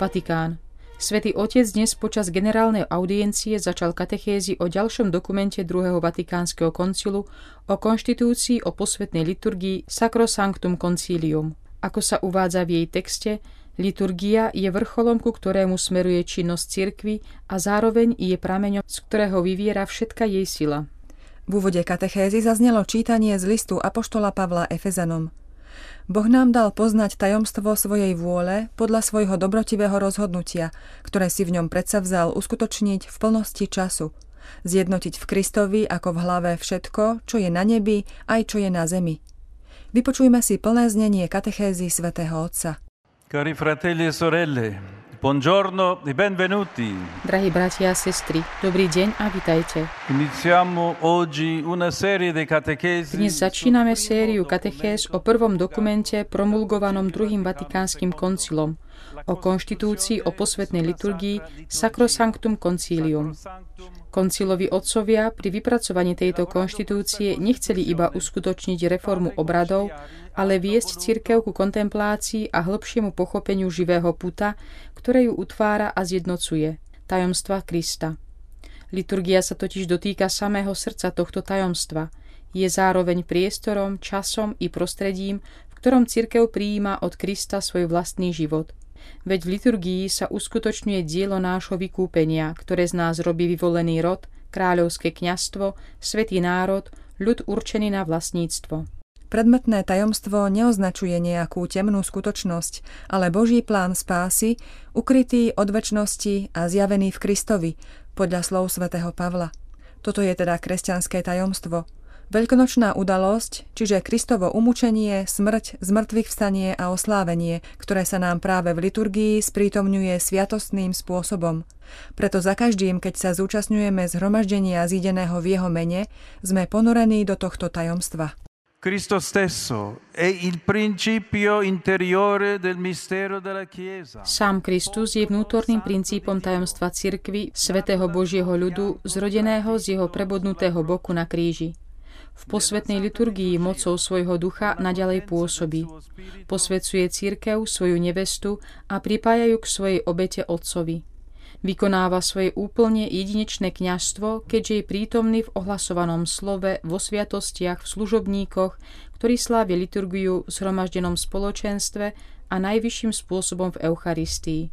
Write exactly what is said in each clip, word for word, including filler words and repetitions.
Vatikán. Svätý Otec dnes počas generálnej audiencie začal katechézy o ďalšom dokumente druhého Vatikánskeho koncilu o konštitúcii o posvätnej liturgii Sacrosanctum Concilium. Ako sa uvádza v jej texte, liturgia je vrcholom, ku ktorému smeruje činnosť cirkvi a zároveň je prameňom, z ktorého vyviera všetka jej sila. V úvode katechézy zaznelo čítanie z listu apoštola Pavla Efezanom. Boh nám dal poznať tajomstvo svojej vôle podľa svojho dobrotivého rozhodnutia, ktoré si v ňom predsavzal uskutočniť v plnosti času, zjednotiť v Kristovi ako v hlave všetko, čo je na nebi, aj čo je na zemi. Vypočujme si plné znenie katechézy svätého Otca. Cari fratelli e sorelle, buongiorno e benvenuti. Drahí bratia a sestry, dobrý deň a vitajte. Iniziamo oggi una serie di catechesi. Dnes začíname sériu katechéz o prvom dokumente promulgovanom druhým Vatikánskym koncilom, o konštitúcii o posvätnej liturgii Sacrosanctum Concilium. Koncilovi otcovia pri vypracovaní tejto konštitúcie nechceli iba uskutočniť reformu obradov, ale viesť cirkev ku kontemplácii a hlbšiemu pochopeniu živého puta, ktoré ju utvára a zjednocuje, tajomstva Krista. Liturgia sa totiž dotýka samého srdca tohto tajomstva. Je zároveň priestorom, časom i prostredím, v ktorom cirkev prijíma od Krista svoj vlastný život. Veď v liturgii sa uskutočňuje dielo nášho vykúpenia, ktoré z nás robí vyvolený rod, kráľovské kňazstvo, svätý národ, ľud určený na vlastníctvo. Predmetné tajomstvo neoznačuje nejakú temnú skutočnosť, ale Boží plán spásy, ukrytý od večnosti a zjavený v Kristovi, podľa slov svätého Pavla. Toto je teda kresťanské tajomstvo. Veľkonočná udalosť, čiže Kristovo umučenie, smrť, zmrtvých vstanie a oslávenie, ktoré sa nám práve v liturgii sprítomňuje sviatostným spôsobom. Preto za každým, keď sa zúčastňujeme zhromaždenia zídeného v jeho mene, sme ponorení do tohto tajomstva. Cristo stesso è il principio interiore del mistero della Chiesa. Sám Kristus je vnútorným princípom tajomstva cirkvi, svätého Božieho ľudu, zrodeného z jeho prebodnutého boku na kríži. V posvätnej liturgii mocou svojho ducha naďalej pôsobí. Posväcuje cirkev, svoju nevestu a pripája ju k svojej obete Otcovi. Vykonáva svoje úplne jedinečné kňazstvo, keďže je prítomný v ohlasovanom slove, vo sviatostiach, v služobníkoch, ktorí slávia liturgiu v zhromaždenom spoločenstve a najvyšším spôsobom v Eucharistii.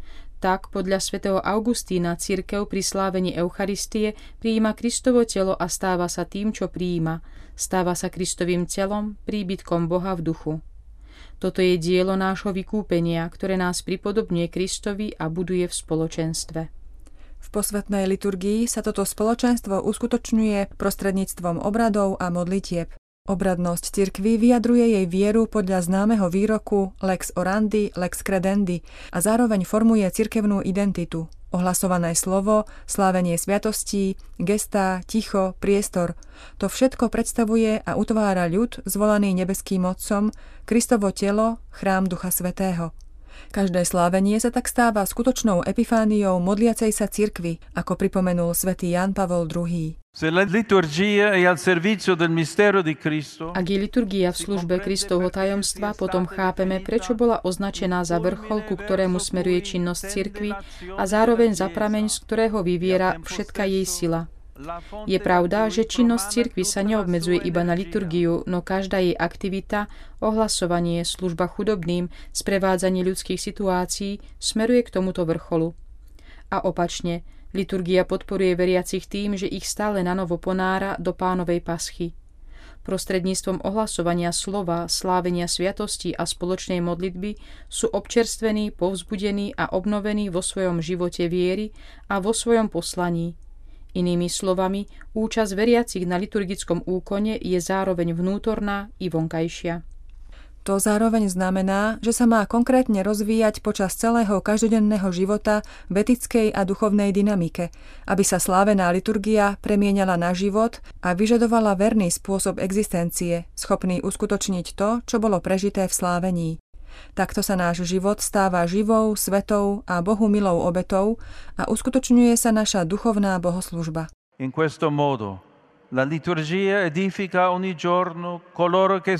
Tak podľa svätého Augustína cirkev pri slávení Eucharistie prijíma Kristovo telo a stáva sa tým, čo prijíma. Stáva sa Kristovým telom, príbytkom Boha v duchu. Toto je dielo nášho vykúpenia, ktoré nás pripodobňuje Kristovi a buduje v spoločenstve. V posvätnej liturgii sa toto spoločenstvo uskutočňuje prostredníctvom obradov a modlitieb. Obradnosť cirkvi vyjadruje jej vieru podľa známeho výroku lex orandi, lex credendi a zároveň formuje cirkevnú identitu. Ohlasované slovo, slávenie sviatostí, gestá, ticho, priestor. To všetko predstavuje a utvára ľud zvolaný nebeským Otcom, Kristovo telo, chrám Ducha Svätého. Každé slávenie sa tak stáva skutočnou epifániou modliacej sa cirkvi, ako pripomenul svätý Ján Pavol druhý. Ak je liturgia v službe Kristovho tajomstva, potom chápeme, prečo bola označená za vrchol, ku ktorému smeruje činnosť cirkvi a zároveň za prameň, z ktorého vyviera všetka jej sila. Je pravda, že činnosť cirkvi sa neobmedzuje iba na liturgiu, no každá jej aktivita, ohlasovanie, služba chudobným, sprevádzanie ľudských situácií smeruje k tomuto vrcholu. A opačne, liturgia podporuje veriacich tým, že ich stále nanovo ponára do Pánovej paschy. Prostredníctvom ohlasovania slova, slávenia sviatostí a spoločnej modlitby sú občerstvení, povzbudení a obnovení vo svojom živote viery a vo svojom poslaní. Inými slovami, účasť veriacich na liturgickom úkone je zároveň vnútorná i vonkajšia. To zároveň znamená, že sa má konkrétne rozvíjať počas celého každodenného života v etickej a duchovnej dynamike, aby sa slávená liturgia premieňala na život a vyžadovala verný spôsob existencie, schopný uskutočniť to, čo bolo prežité v slávení. Takto sa náš život stáva živou, svetou a Bohu milou obetou a uskutočňuje sa naša duchovná bohoslužba. In questo modo la liturgia edifica ogni giorno coloro che